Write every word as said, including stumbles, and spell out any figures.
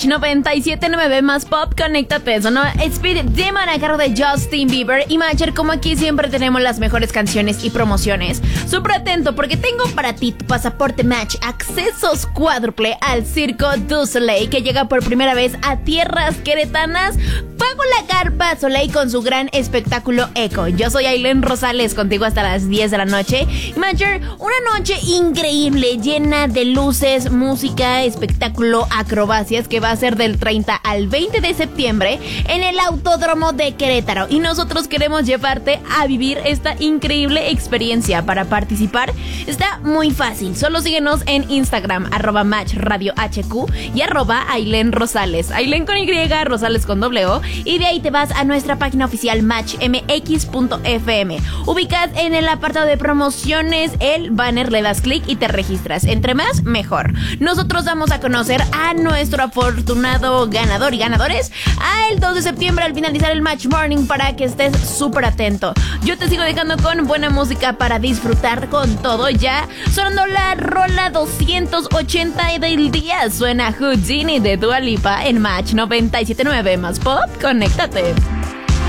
Match noventa y siete punto nueve más Pop, conéctate. Sonó Speed Demon a cargo de Justin Bieber. Y Matcher, como aquí siempre tenemos las mejores canciones y promociones, súper atento porque tengo para ti tu pasaporte Match, accesos cuádruple al Circo du Soleil, que llega por primera vez a tierras queretanas. Pago la carpa Soleil con su gran espectáculo Eco. Yo soy Ailén Rosales, contigo hasta las diez de la noche. Matcher, una noche increíble, llena de luces, música, espectáculo, acrobacias, que va a ser del treinta al veinte de septiembre en el Autódromo de Querétaro. Y nosotros queremos llevarte a vivir esta increíble experiencia. Para participar está muy fácil. Solo síguenos en Instagram, arroba Match Radio H Q y arroba Ailén Rosales. Ailén con Y, Rosales con doble O. Y de ahí te vas a nuestra página oficial match m x punto f m. Ubicas en el apartado de promociones el banner, le das clic y te registras. Entre más, mejor. Nosotros vamos a conocer a nuestro afortunado ganador y ganadores el dos de septiembre al finalizar el Match Morning, para que estés súper atento. Yo te sigo dejando con buena música para disfrutar con todo. Ya sonando la rola doscientos ochenta del día. Suena Houdini de Dua Lipa en Match noventa y siete punto nueve más Pop. Conéctate.